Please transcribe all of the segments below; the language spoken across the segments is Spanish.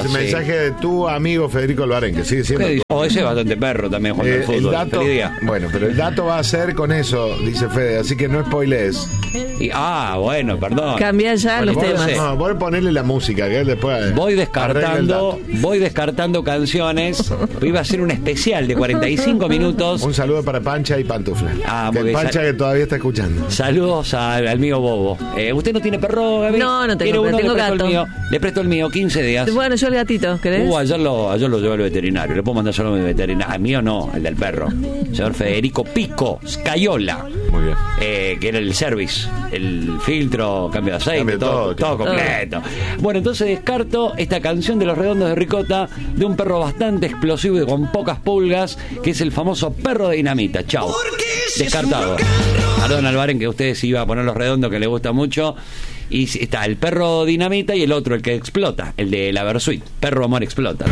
es el mensaje de tu amigo Federico Albarén, que sigue siendo. Ese es bastante perro también jugando al fútbol. El dato, bueno, pero el dato va a ser con eso, dice Fede, así que no spoilees. Bueno, perdón. Cambia ya los temas. No, voy a ponerle la música, que él después. Voy descartando canciones. Iba a ser un especial de 45 minutos. Un saludo para Pancha y Pantufla. Pancha que todavía está escuchando. Saludos al amigo Bobo. ¿Usted no tiene perro, Gaby? No tengo, pero tengo gato. Le presto el mío, 15 días. Bueno, yo el gatito, ¿querés? Ayer lo llevé al veterinario. Le puedo mandar solo a mi veterinario. A mío no, el del perro. Señor Federico Pico Scaiola. Muy bien. Que era el service, el filtro, cambio de aceite, todo completo. Bueno, entonces descarto esta canción de Los Redondos de Ricota, de un perro bastante explosivo y con pocas pulgas, que es el famoso perro de dinamita. Chau. Descartado. Perdón, Albarén, que usted se iba a poner Los Redondos, que le gusta mucho. Y está el perro dinamita y el otro, el que explota, el de la Versuit. Perro amor explota.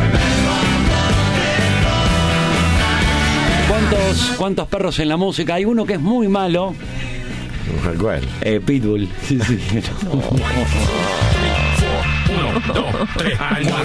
¿Cuántos perros en la música? Hay uno que es muy malo. ¿Cuál? Pitbull. Sí. 1, 2, 3.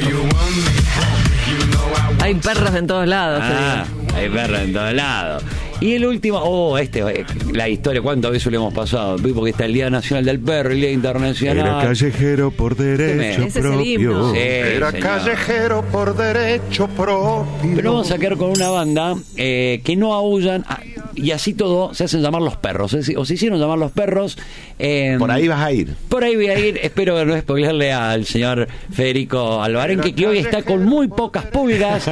Hay perros en todos lados. Hay perros en todos lados. Y el último, la historia, ¿cuántas veces le hemos pasado? Porque está el Día Nacional del Perro, el Día Internacional. Era callejero por derecho propio. Era callejero por derecho propio. Pero vamos a quedar con una banda que no aúllan, y así todo se hacen llamar Los Perros. O se hicieron llamar Los Perros. Por ahí vas a ir. Por ahí voy a ir. Espero no spoilerle al señor Federico Albarén, que hoy está con muy pocas pulgas.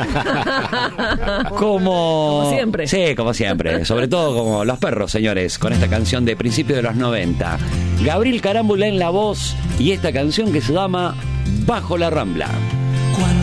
Como siempre. Sí, como siempre. Sobre todo como Los Perros, señores, con esta canción de principios de los 90. Gabriel Carámbula en la voz y esta canción que se llama Bajo la Rambla.